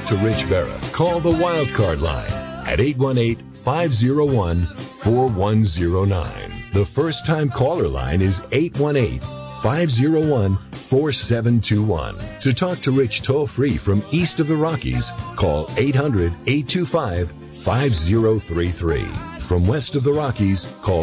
to Rich Vera, call the Wildcard line at 818-501-4109. The first-time caller line is 818-501-4721. To talk to Rich toll-free from east of the Rockies, call 800-825-5033. From west of the Rockies, call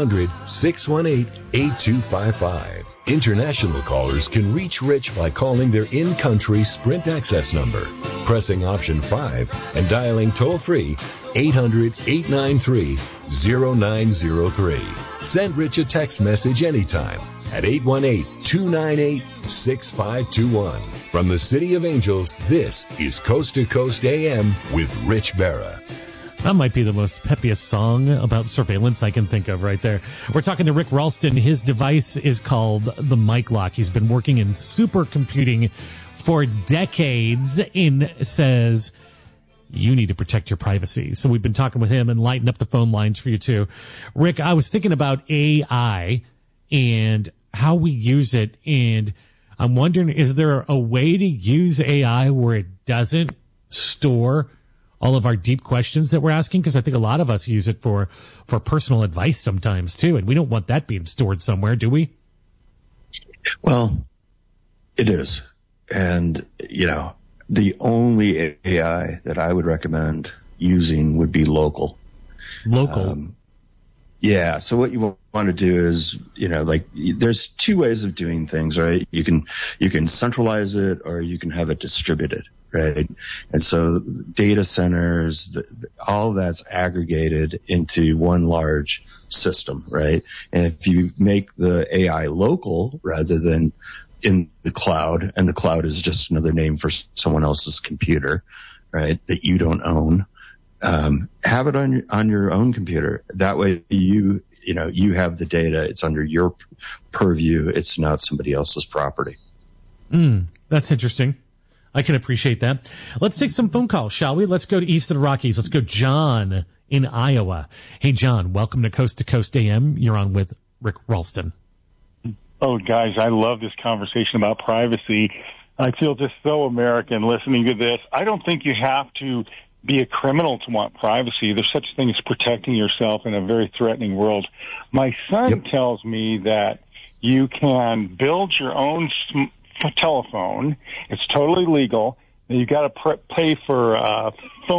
800-618-8255. International callers can reach Rich by calling their in-country Sprint access number, pressing option 5, and dialing toll-free 800-893-0903. Send Rich a text message anytime at 818-298-6521. From the City of Angels, this is Coast to Coast AM with Rich Vera. That might be the most peppiest song about surveillance I can think of right there. We're talking to Rick Ralston. His device is called the Mic Lock. He's been working in supercomputing for decades and says you need to protect your privacy. So we've been talking with him and lighting up the phone lines for you too. Rick, I was thinking about AI and how we use it, and I'm wondering, is there a way to use AI where it doesn't store all of our deep questions that we're asking? Because I think a lot of us use it for personal advice sometimes too, and we don't want that being stored somewhere, do we? Well, it is. And, the only AI that I would recommend using would be local. Local? Yeah. So what you want to do is, there's two ways of doing things, right? You can centralize it or you can have it distributed. Right. And so data centers, all that's aggregated into one large system, right? And if you make the AI local rather than in the cloud, and the cloud is just another name for someone else's computer, right, that you don't own, have it on your own computer. That way you have the data. It's under your purview. It's not somebody else's property. That's interesting. I can appreciate that. Let's take some phone calls, shall we? Let's go to east of the Rockies. Let's go John in Iowa. Hey, John, welcome to Coast AM. You're on with Rick Ralston. Oh, guys, I love this conversation about privacy. I feel just so American listening to this. I don't think you have to be a criminal to want privacy. There's such a thing as protecting yourself in a very threatening world. My son tells me that you can build your own telephone. It's totally legal. You got to pay for phone